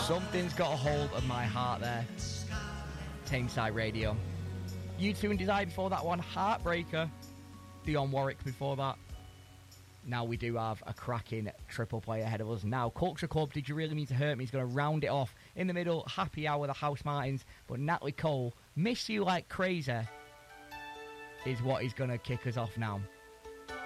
Something's got a hold of my heart there. Tameside Radio. U2 and Desire before that one. Heartbreaker. Dionne Warwick before that. Now we do have a cracking triple play ahead of us. Now, Culture Club, Did You Really Mean to Hurt Me? Is going to round it off. In the middle, Happy Hour, the Housemartins. But Natalie Cole, Miss You Like Crazy, is what is going to kick us off now.